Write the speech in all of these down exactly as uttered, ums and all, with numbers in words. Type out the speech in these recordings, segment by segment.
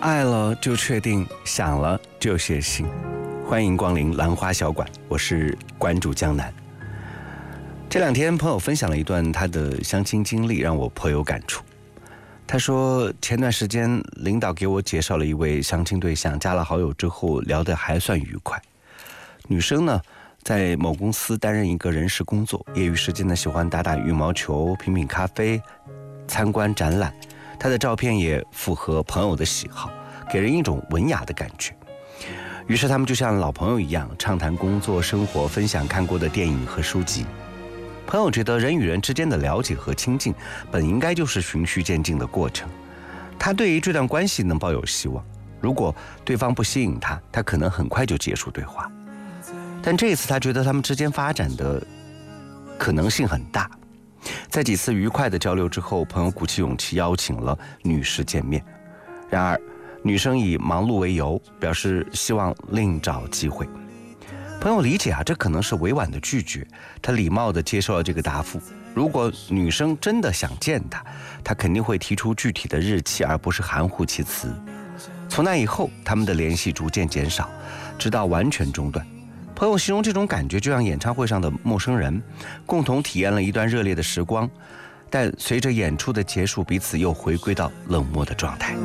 爱了就确定，想了就写信。欢迎光临兰花小馆，我是关注江南。这两天朋友分享了一段他的相亲经历，让我颇有感触。他说前段时间领导给我介绍了一位相亲对象，加了好友之后聊得还算愉快。女生呢在某公司担任一个人事工作，业余时间呢喜欢打打羽毛球、品品咖啡、参观展览。她的照片也符合朋友的喜好，给人一种文雅的感觉。于是他们就像老朋友一样畅谈工作生活，分享看过的电影和书籍。朋友觉得人与人之间的了解和亲近本应该就是循序渐进的过程，他对于这段关系能抱有希望。如果对方不吸引他，他可能很快就结束对话。但这一次他觉得他们之间发展的可能性很大。在几次愉快的交流之后，朋友鼓起勇气邀请了女士见面。然而女生以忙碌为由，表示希望另找机会。朋友理解啊，这可能是委婉的拒绝，他礼貌地接受了这个答复。如果女生真的想见他，他肯定会提出具体的日期，而不是含糊其辞。从那以后，他们的联系逐渐减少，直到完全中断。朋友形容这种感觉就像演唱会上的陌生人，共同体验了一段热烈的时光，但随着演出的结束，彼此又回归到冷漠的状态。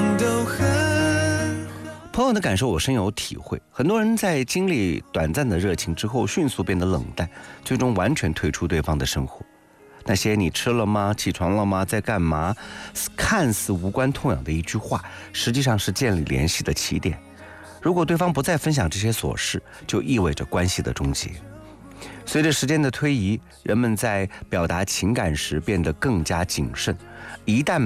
朋友的感受我深有体会，很多人在经历短暂的热情之后迅速变得冷淡，最终完全退出对方的生活。那些你吃了吗？起床了吗？在干嘛？看似无关痛痒的一句话，实际上是建立联系的起点。如果对方不再分享这些琐事，就意味着关系的终结。随着时间的推移，人们在表达情感时变得更加谨慎，一旦